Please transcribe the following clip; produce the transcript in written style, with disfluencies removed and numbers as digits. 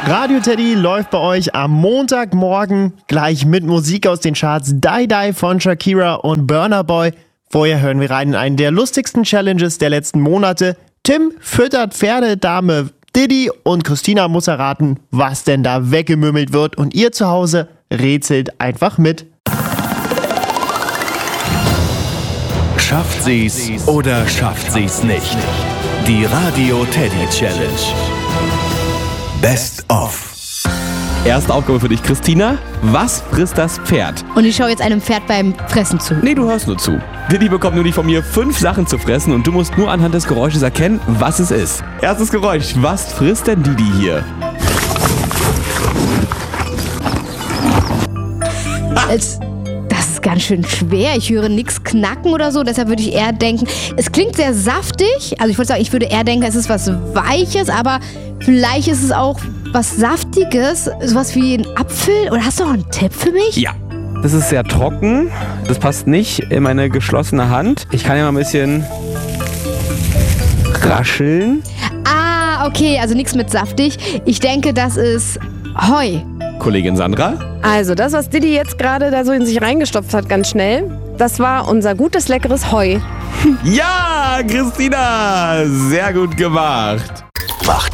Radio Teddy läuft bei euch am Montagmorgen gleich mit Musik aus den Charts Die Die von Shakira und Burna Boy. Vorher hören wir rein in einen der lustigsten Challenges der letzten Monate. Tim füttert Pferdedame Diddy und Christina muss erraten, was denn da weggemümmelt wird. Und ihr zu Hause rätselt einfach mit. Schafft sie's oder schafft sie's nicht? Die Radio Teddy Challenge. Best of. Erste Aufgabe für dich, Christina. Was frisst das Pferd? Und ich schaue jetzt einem Pferd beim Fressen zu. Nee, du hörst nur zu. Diddy bekommt nur von mir 5 Sachen zu fressen und du musst nur anhand des Geräusches erkennen, was es ist. Erstes Geräusch. Was frisst denn Diddy hier? Das ist ganz schön schwer. Ich höre nichts knacken oder so. Deshalb würde ich eher denken, es klingt sehr saftig. Also ich würde eher denken, es ist was Weiches, aber vielleicht ist es auch was Saftiges. Sowas wie ein Apfel. Oder hast du noch einen Tipp für mich? Ja. Das ist sehr trocken. Das passt nicht in meine geschlossene Hand. Ich kann ja mal ein bisschen rascheln. Ah, okay. Also nichts mit saftig. Ich denke, das ist Heu. Kollegin Sandra? Also das, was Diddy jetzt gerade da so in sich reingestopft hat, ganz schnell, das war unser gutes, leckeres Heu. Ja, Christina! Sehr gut gemacht. Macht